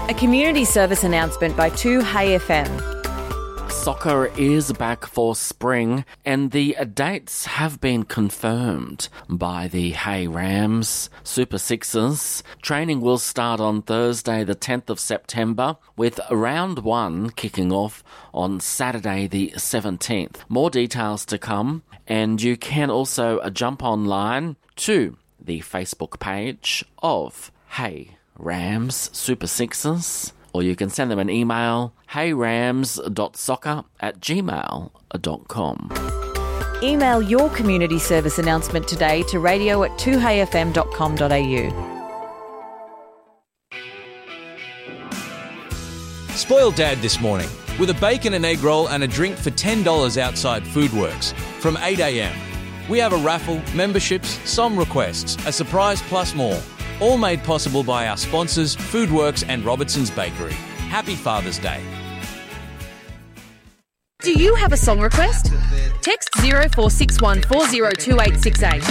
A community service announcement by 2Hey FM. Soccer is back for spring and the dates have been confirmed by the Hey Rams Super Sixers. Training will start on Thursday the 10th of September with round 1 kicking off on Saturday the 17th. More details to come, and you can also jump online to the Facebook page of Hey Rams Super Sixers, or you can send them an email, heyrams.soccer@gmail.com. Email your community service announcement today to radio@2heyfm.com.au. Spoiled Dad this morning with a bacon and egg roll and a drink for $10 outside Foodworks from 8 a.m. We have a raffle, memberships, song requests, a surprise plus more. All made possible by our sponsors, Foodworks and Robertson's Bakery. Happy Father's Day. Do you have a song request? Text 0461 402868.